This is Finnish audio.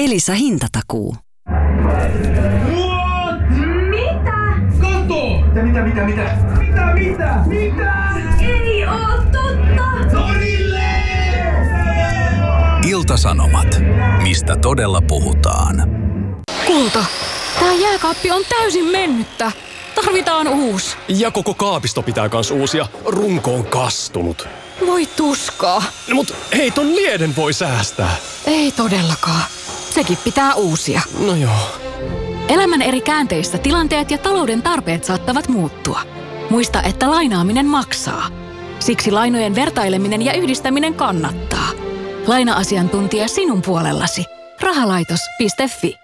Elisa hintatakuu. Mitä? Kato! Mitä? Ei oo totta! Torille! Ilta-Sanomat. Mistä todella puhutaan? Kulta, tää jääkaappi on täysin mennyttä. Tarvitaan uusi. Ja koko kaapisto pitää kans uusia. Runko on kastunut. Voi tuskaa. Mut hei, ton lieden voi säästää. Ei todellakaan. Sekin pitää uusia. No joo. Elämän eri käänteissä tilanteet ja talouden tarpeet saattavat muuttua. Muista, että lainaaminen maksaa. Siksi lainojen vertaileminen ja yhdistäminen kannattaa. Laina-asiantuntija sinun puolellasi. Rahalaitos.fi